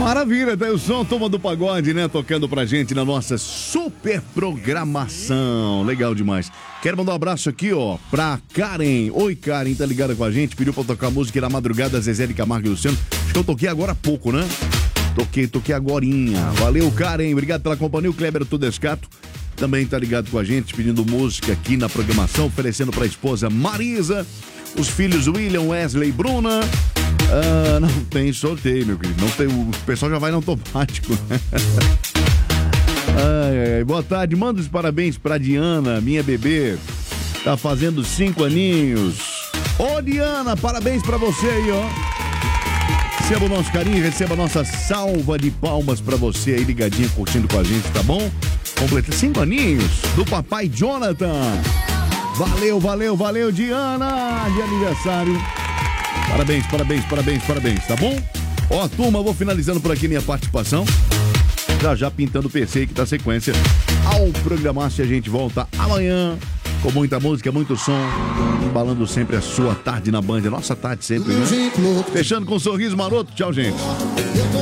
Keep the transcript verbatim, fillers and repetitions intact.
Maravilha, daí o som Turma do Pagode, né? Tocando pra gente na nossa super programação. Legal demais. Quero mandar um abraço aqui, ó, pra Karen. Oi, Karen, tá ligada com a gente? Pediu pra tocar música na madrugada, Zezé de Camargo e Luciano. Acho que eu toquei agora há pouco, né? Toquei, toquei agorinha. Valeu, Karen. Obrigado pela companhia. O Kleber Tudescato também tá ligado com a gente, pedindo música aqui na programação, oferecendo pra esposa Marisa, os filhos William, Wesley e Bruna. Ah, não tem sorteio, meu querido. Não tem, o pessoal já vai no automático. Ai, ai, boa tarde. Manda os parabéns pra Diana, minha bebê. Tá fazendo cinco aninhos. Ô, Diana, parabéns pra você aí, ó. Receba o nosso carinho, receba a nossa salva de palmas pra você aí, ligadinho, curtindo com a gente, tá bom? Completa cinco aninhos do papai Jonathan. Valeu, valeu, valeu, Diana, de aniversário. Parabéns, parabéns, parabéns, parabéns, tá bom? Ó, turma, vou finalizando por aqui minha participação. Já já pintando o P C que dá sequência ao programar. Se a gente volta amanhã com muita música, muito som, embalando sempre a sua tarde na Band, a nossa tarde sempre, né? Fechando com um sorriso maroto. Tchau, gente.